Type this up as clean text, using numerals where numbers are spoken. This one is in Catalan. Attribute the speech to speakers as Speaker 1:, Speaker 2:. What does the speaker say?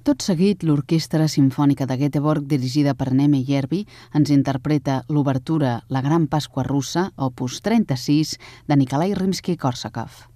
Speaker 1: Tot seguit, l'Orquestra Simfònica de Göteborg, dirigida per Neme Järvi, ens interpreta l'obertura La Gran Pasqua Russa, opus 36, de Nikolai Rimsky-Korsakov.